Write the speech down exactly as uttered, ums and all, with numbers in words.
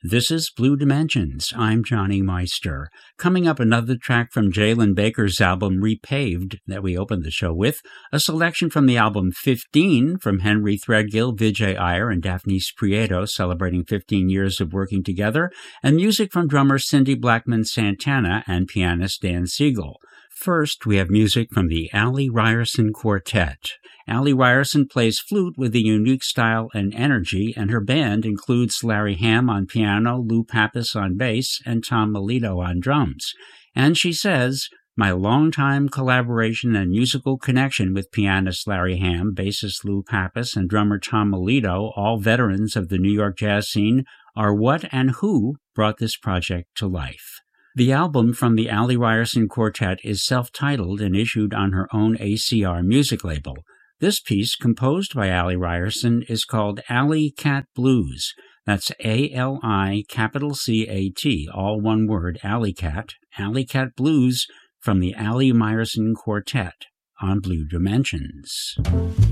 This is Blue Dimensions. I'm Johnny Meister. Coming up, another track from Jalen Baker's album Repaved that we opened the show with, a selection from the album fifteen from Henry Threadgill, Vijay Iyer, and Daphnis Prieto, celebrating fifteen years of working together, and music from drummer Cindy Blackman Santana and pianist Dan Siegel. First, we have music from the Allie Ryerson Quartet. Allie Ryerson plays flute with a unique style and energy, and her band includes Larry Hamm on piano, Lou Pappas on bass, and Tom Melito on drums. And she says, "My longtime collaboration and musical connection with pianist Larry Hamm, bassist Lou Pappas, and drummer Tom Melito, all veterans of the New York jazz scene, are what and who brought this project to life." The album from the Allie Ryerson Quartet is self-titled and issued on her own A C R music label. This piece, composed by Allie Ryerson, is called Alley Cat Blues. That's A L I capital C A T, all one word, Alley Cat, Alley Cat Blues from the Allie Ryerson Quartet on Blue Dimensions.